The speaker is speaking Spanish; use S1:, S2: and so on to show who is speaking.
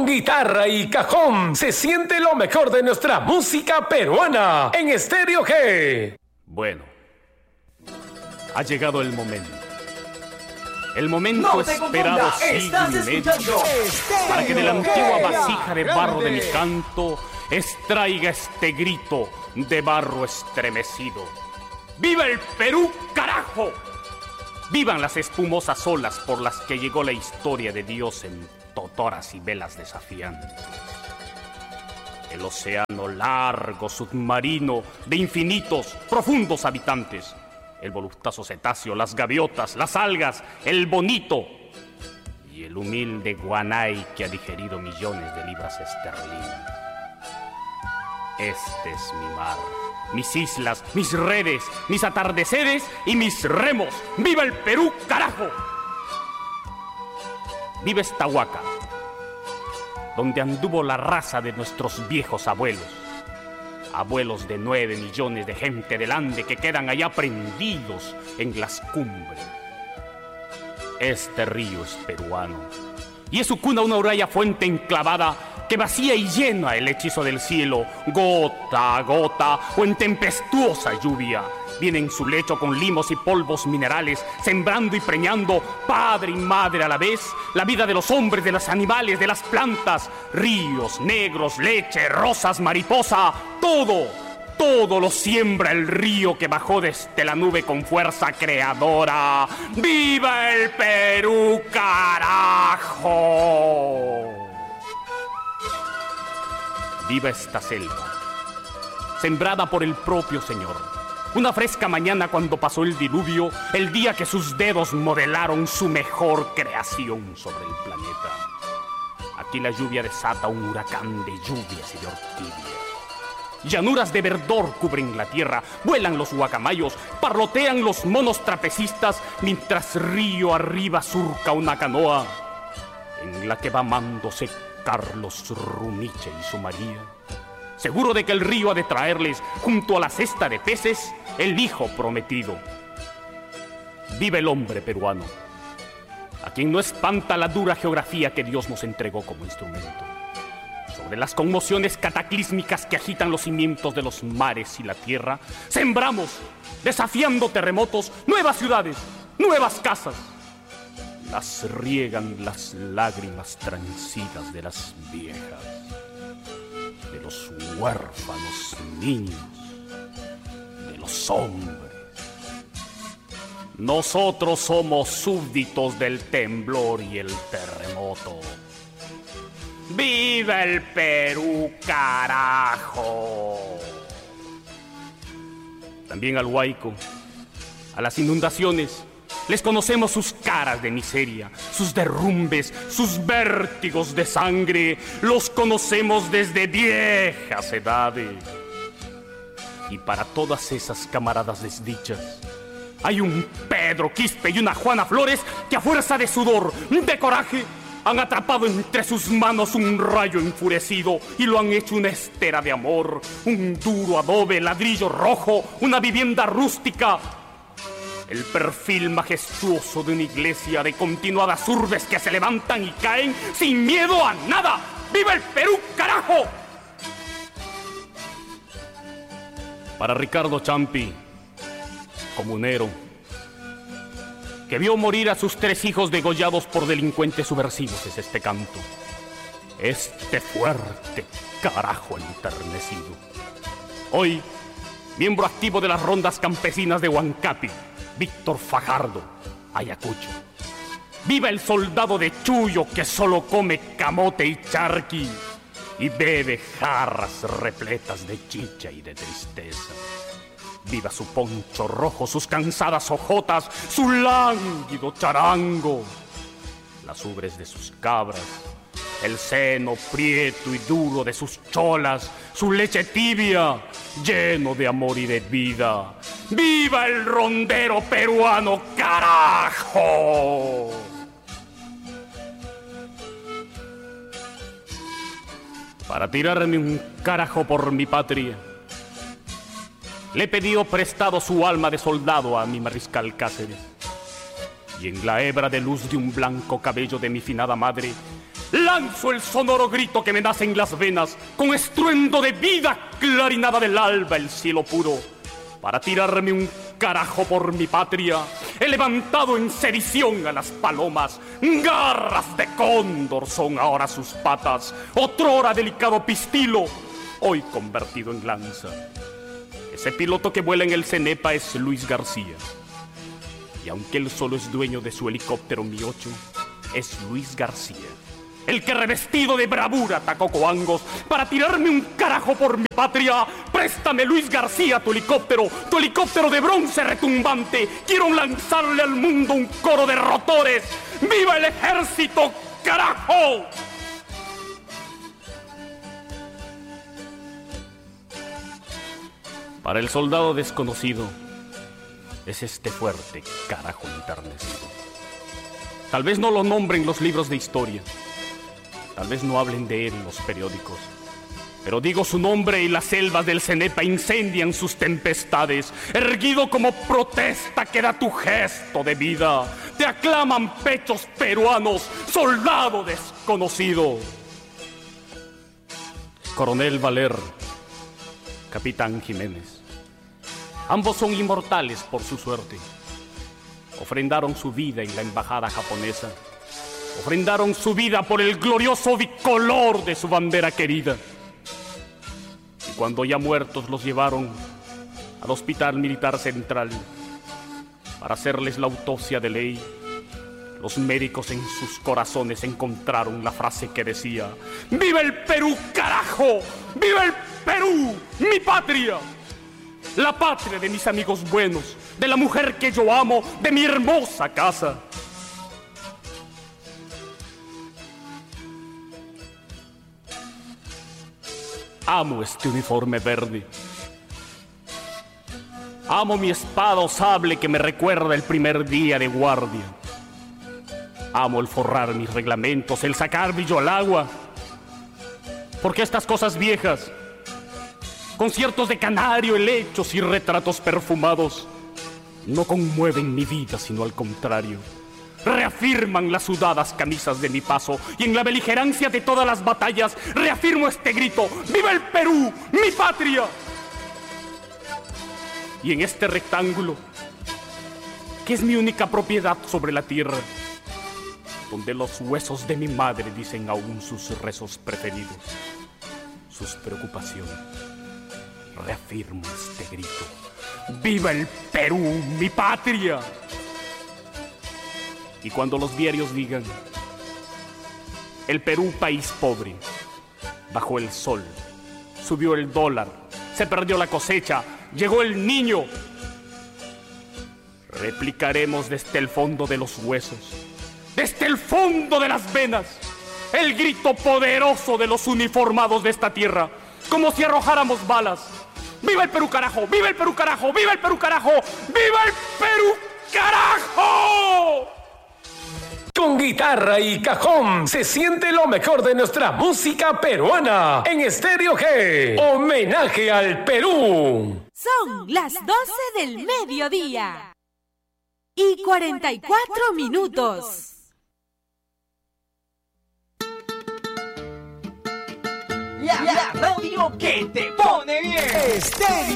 S1: guitarra y cajón se siente lo mejor de nuestra música peruana en Estéreo G.
S2: Bueno, ha llegado el momento. El momento esperado siglo y medio para que de la antigua vasija de barro de mi canto extraiga este grito de barro estremecido. ¡Viva el Perú, carajo! ¡Vivan las espumosas olas por las que llegó la historia de Dios en totoras y velas desafiantes! El océano largo, submarino, de infinitos, profundos habitantes. El voluptuoso cetáceo, las gaviotas, las algas, el bonito y el humilde guanay que ha digerido millones de libras esterlinas. Este es mi mar, mis islas, mis redes, mis atardeceres y mis remos. ¡Viva el Perú, carajo! Viva esta huaca, donde anduvo la raza de nuestros viejos abuelos. Abuelos de 9 millones de gente del Ande que quedan allá prendidos en las cumbres. Este río es peruano y es su cuna una uraya fuente enclavada que vacía y llena el hechizo del cielo, gota a gota o en tempestuosa lluvia. Viene en su lecho con limos y polvos minerales, sembrando y preñando, padre y madre a la vez, la vida de los hombres, de los animales, de las plantas, ríos, negros, leche, rosas, mariposa, todo lo siembra el río que bajó desde la nube con fuerza creadora. ¡Viva el Perú, carajo! Viva esta selva, sembrada por el propio Señor. Una fresca mañana cuando pasó el diluvio, el día que sus dedos modelaron su mejor creación sobre el planeta. Aquí la lluvia desata un huracán de lluvias y de orquídeas. Llanuras de verdor cubren la tierra, vuelan los guacamayos, parlotean los monos trapecistas, mientras río arriba surca una canoa en la que va amándose Carlos Rumiche y su María, seguro de que el río ha de traerles, junto a la cesta de peces, el hijo prometido. Vive el hombre peruano, a quien no espanta la dura geografía que Dios nos entregó como instrumento. Sobre las conmociones cataclísmicas que agitan los cimientos de los mares y la tierra, sembramos, desafiando terremotos, nuevas ciudades, nuevas casas. Las riegan las lágrimas transidas de las viejas, de los huérfanos niños, de los hombres. Nosotros somos súbditos del temblor y el terremoto. ¡Viva el Perú, carajo! También al huaico, a las inundaciones, les conocemos sus caras de miseria, sus derrumbes, sus vértigos de sangre. Los conocemos desde viejas edades. Y para todas esas camaradas desdichas, hay un Pedro Quispe y una Juana Flores que a fuerza de sudor, de coraje, han atrapado entre sus manos un rayo enfurecido y lo han hecho una estera de amor, un duro adobe, ladrillo rojo, una vivienda rústica. El perfil majestuoso de una iglesia de continuadas urbes que se levantan y caen sin miedo a nada. ¡Viva el Perú, carajo! Para Ricardo Champi, comunero, que vio morir a sus 3 hijos degollados por delincuentes subversivos, es este canto. Este fuerte carajo enternecido. Hoy, miembro activo de las rondas campesinas de Huancapi, Víctor Fajardo, Ayacucho. ¡Viva el soldado de Chuyo que solo come camote y charqui y bebe jarras repletas de chicha y de tristeza! ¡Viva su poncho rojo, sus cansadas hojotas, su lánguido charango! Las ubres de sus cabras, el seno prieto y duro de sus cholas, su leche tibia, lleno de amor y de vida. ¡Viva el rondero peruano, carajo! Para tirarme un carajo por mi patria, le he pedido prestado su alma de soldado a mi mariscal Cáceres. Y en la hebra de luz de un blanco cabello de mi finada madre, lanzo el sonoro grito que me nace en las venas, con estruendo de vida clarinada del alba, el cielo puro, para tirarme un carajo por mi patria. He levantado en sedición a las palomas, garras de cóndor son ahora sus patas, otrora delicado pistilo, hoy convertido en lanza. Ese piloto que vuela en el Cenepa es Luis García, y aunque él solo es dueño de su helicóptero Mi-8, es Luis García el que revestido de bravura atacó Coangos para tirarme un carajo por mi patria. Préstame, Luis García, tu helicóptero de bronce retumbante. Quiero lanzarle al mundo un coro de rotores. ¡Viva el ejército, carajo! Para el soldado desconocido es este fuerte carajo enternecido. Tal vez no lo nombren los libros de historia, tal vez no hablen de él en los periódicos, pero digo su nombre y las selvas del Cenepa incendian sus tempestades. Erguido como protesta queda tu gesto de vida. Te aclaman pechos peruanos, soldado desconocido. Coronel Valer, Capitán Jiménez, ambos son inmortales por su suerte. Ofrendaron su vida en la embajada japonesa. Ofrendaron su vida por el glorioso bicolor de su bandera querida. Y cuando ya muertos los llevaron al Hospital Militar Central para hacerles la autopsia de ley, los médicos en sus corazones encontraron la frase que decía: ¡Viva el Perú, carajo! ¡Viva el Perú, mi patria! La patria de mis amigos buenos, de la mujer que yo amo, de mi hermosa casa. Amo este uniforme verde. Amo mi espada o sable que me recuerda el primer día de guardia. Amo el forrar mis reglamentos, el sacar brillo al agua. Porque estas cosas viejas, conciertos de canario, helechos y retratos perfumados, no conmueven mi vida, sino al contrario. Reafirman las sudadas camisas de mi paso, y en la beligerancia de todas las batallas reafirmo este grito: ¡Viva el Perú, mi patria! Y en este rectángulo, que es mi única propiedad sobre la tierra, donde los huesos de mi madre dicen aún sus rezos preferidos, sus preocupaciones, reafirmo este grito: ¡Viva el Perú, mi patria! Y cuando los diarios digan: el Perú, país pobre, bajó el sol, subió el dólar, se perdió la cosecha, llegó el niño, replicaremos desde el fondo de los huesos, desde el fondo de las venas, el grito poderoso de los uniformados de esta tierra, como si arrojáramos balas: ¡Viva el Perú, carajo! ¡Viva el Perú, carajo! ¡Viva el Perú, carajo! ¡Viva el Perú, carajo!
S1: Con guitarra y cajón se siente lo mejor de nuestra música peruana en Estéreo G. Homenaje al Perú.
S3: Son las 12 del mediodía y 44 minutos.
S4: La radio que te pone bien. Estéreo